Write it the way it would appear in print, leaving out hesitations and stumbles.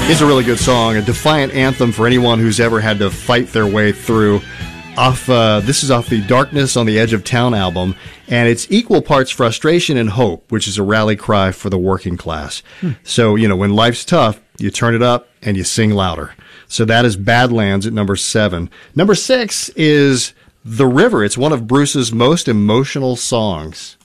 It's a really good song, a defiant anthem for anyone who's ever had to fight their way through. This is off the Darkness on the Edge of Town album, and it's equal parts frustration and hope, which is a rally cry for the working class. So, you know, when life's tough, you turn it up and you sing louder. So that is Badlands at number 7. Number 6 is The River. It's one of Bruce's most emotional songs.